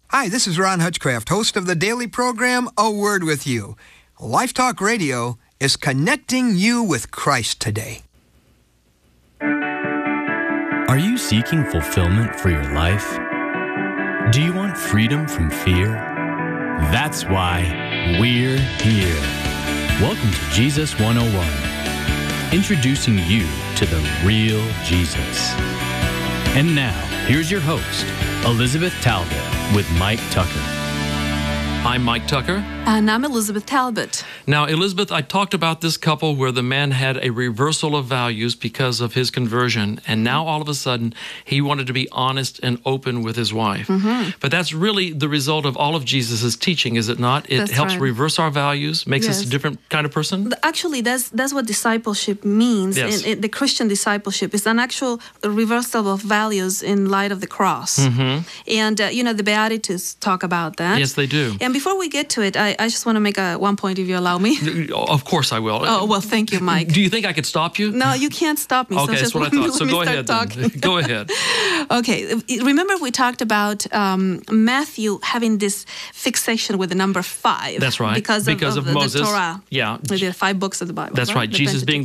Hi, this is Ron Hutchcraft, host of the daily program, A Word With You. Life Talk Radio is connecting you with Christ today. Are you seeking fulfillment for your life? Do you want freedom from fear? That's why we're here. Welcome to Jesus 101, introducing you to the real Jesus. And now, here's your host, Elizabeth Talbot, with Mike Tucker. I'm Mike Tucker. And I'm Elizabeth Talbot. Now, Elizabeth, I talked about this couple where the man had a reversal of values because of his conversion, and now all of a sudden he wanted to be honest and open with his wife. Mm-hmm. But that's really the result of all of Jesus' teaching, is it not? It helps reverse our values, makes us a different kind of person? Actually, that's what discipleship means. Yes. The Christian discipleship is an actual reversal of values in light of the cross. Mm-hmm. And, the Beatitudes talk about that. Yes, they do. And before we get to it, I just want to make one point, if you allow me. Of course I will. Oh, well, thank you, Mike. Do you think I could stop you? No, you can't stop me. Okay, so that's what I thought. So go ahead then. Go ahead. Okay, remember we talked about Matthew having this fixation with the number 5. That's right. Because of Moses. the Torah. Yeah. There are 5 books of the Bible. That's right. Jesus being